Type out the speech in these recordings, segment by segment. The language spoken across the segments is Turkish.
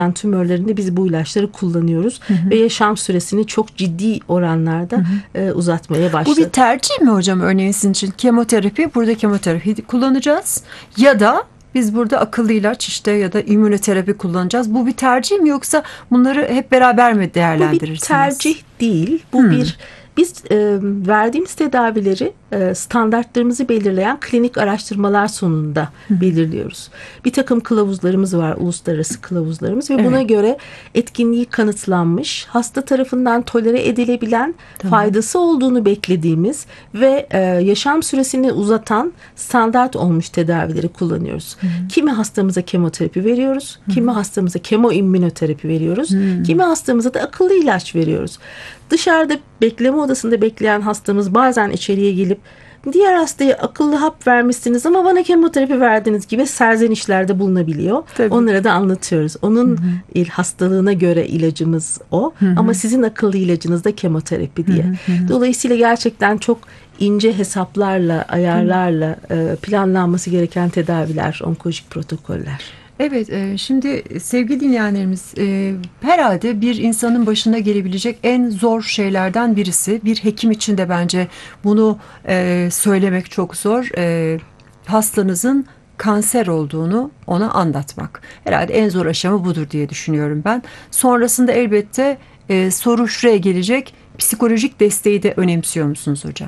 tümörlerinde biz bu ilaçları kullanıyoruz. Ve yaşam süresini çok ciddi oranlarda uzatmaya başladı. Bu bir tercih mi hocam, örneğin sizin için? Burada kemoterapi kullanacağız ya da biz burada akıllı ilaç işte ya da immünoterapi kullanacağız. Bu bir tercih mi, yoksa bunları hep beraber mi değerlendirirsiniz? Bu bir tercih değil. Biz verdiğimiz tedavileri standartlarımızı belirleyen klinik araştırmalar sonunda belirliyoruz. Bir takım kılavuzlarımız var, uluslararası kılavuzlarımız ve buna göre etkinliği kanıtlanmış, hasta tarafından tolere edilebilen, faydası olduğunu beklediğimiz ve yaşam süresini uzatan standart olmuş tedavileri kullanıyoruz. Kimi hastamıza kemoterapi veriyoruz, kimi hastamıza kemoimmünoterapi veriyoruz, kimi hastamıza da akıllı ilaç veriyoruz. Dışarıda bekleme odasında bekleyen hastamız bazen içeriye gelip diğer hastaya akıllı hap vermişsiniz ama bana kemoterapi verdiniz gibi serzenişlerde bulunabiliyor. Tabii. Onlara da anlatıyoruz. Onun hastalığına göre ilacımız o ama sizin akıllı ilacınız da kemoterapi diye. Dolayısıyla gerçekten çok ince hesaplarla, ayarlarla planlanması gereken tedaviler, onkolojik protokoller. Evet, şimdi sevgili dinleyenlerimiz, herhalde bir insanın başına gelebilecek en zor şeylerden birisi, bir hekim için de bence bunu söylemek çok zor, hastanızın kanser olduğunu ona anlatmak. Herhalde en zor aşama budur diye düşünüyorum ben. Sonrasında elbette soru şuraya gelecek: psikolojik desteği de önemsiyor musunuz hocam?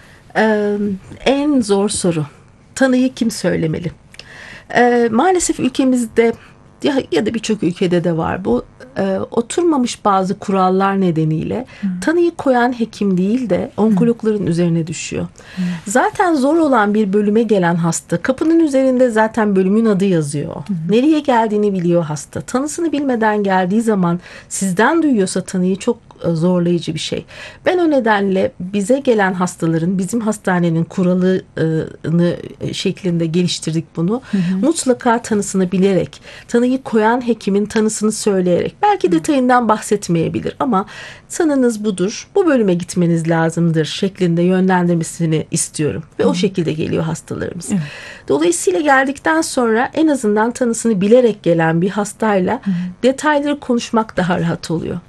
En zor soru: tanıyı kim söylemeli? Maalesef ülkemizde ya da birçok ülkede de var bu, oturmamış bazı kurallar nedeniyle tanıyı koyan hekim değil de onkologların üzerine düşüyor. Zaten zor olan bir bölüme gelen hasta, kapının üzerinde zaten bölümün adı yazıyor. Nereye geldiğini biliyor hasta. Tanısını bilmeden geldiği zaman sizden duyuyorsa tanıyı çok zorlayıcı bir şey. Ben o nedenle bize gelen hastaların, bizim hastanenin kuralını şeklinde geliştirdik bunu. Mutlaka tanısını bilerek, tanıyı koyan hekimin tanısını söyleyerek, belki detayından bahsetmeyebilir ama tanınız budur, bu bölüme gitmeniz lazımdır şeklinde yönlendirmesini istiyorum. Ve o şekilde geliyor hastalarımız. Dolayısıyla geldikten sonra en azından tanısını bilerek gelen bir hastayla detayları konuşmak daha rahat oluyor.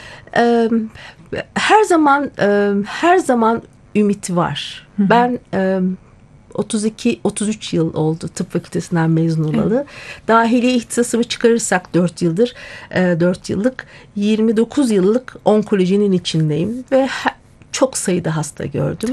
Her zaman ümit var. Ben 33 yıl oldu tıp fakültesinden mezun olalı. Dahiliye ihtisasımı çıkarırsak 4 yıllık 29 yıllık onkolojinin içindeyim ve çok sayıda hasta gördüm.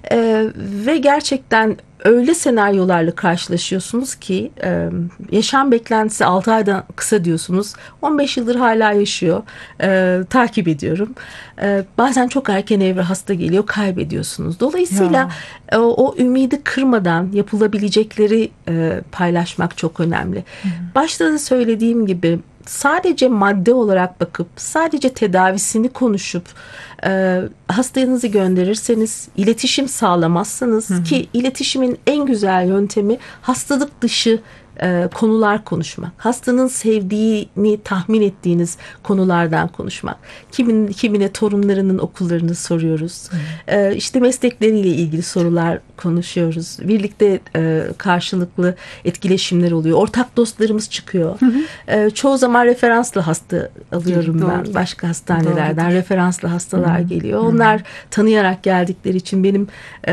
Ve gerçekten öyle senaryolarla karşılaşıyorsunuz ki yaşam beklentisi 6 aydan kısa diyorsunuz. 15 yıldır hala yaşıyor. Takip ediyorum. Bazen çok erken evre hasta geliyor, kaybediyorsunuz. Dolayısıyla o ümidi kırmadan yapılabilecekleri paylaşmak çok önemli. Başta da söylediğim gibi sadece madde olarak bakıp sadece tedavisini konuşup hastanızı gönderirseniz, iletişim sağlamazsanız ki iletişimin en güzel yöntemi hastalık dışı konular konuşmak. Hastanın sevdiğini tahmin ettiğiniz konulardan konuşmak. Kimine torunlarının okullarını soruyoruz. İşte meslekleriyle ilgili sorular konuşuyoruz. Birlikte karşılıklı etkileşimler oluyor. Ortak dostlarımız çıkıyor. Çoğu zaman referanslı hasta alıyorum ben. Başka hastanelerden referanslı hastalar geliyor. Onlar tanıyarak geldikleri için benim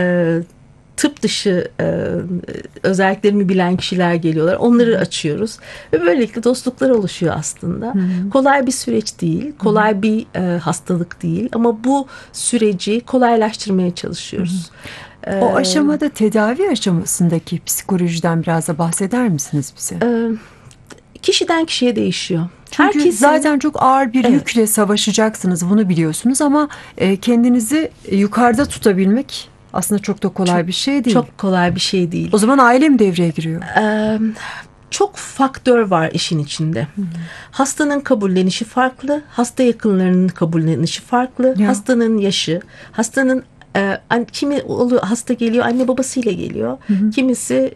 tıp dışı özelliklerimi bilen kişiler geliyorlar. Onları açıyoruz. Ve böylelikle dostluklar oluşuyor aslında. Kolay bir süreç değil. Kolay bir hastalık değil. Ama bu süreci kolaylaştırmaya çalışıyoruz. O aşamada, tedavi aşamasındaki psikolojiden biraz da bahseder misiniz bize? Kişiden kişiye değişiyor. Çünkü zaten çok ağır bir yükle savaşacaksınız. Bunu biliyorsunuz ama kendinizi yukarıda tutabilmek aslında çok da kolay bir şey değil. Çok kolay bir şey değil. O zaman aile mi devreye giriyor? Çok faktör var işin içinde. Hastanın kabullenişi farklı, hasta yakınlarının kabullenişi farklı, hastanın yaşı, hastanın kimi hasta geliyor, anne babasıyla geliyor, kimisi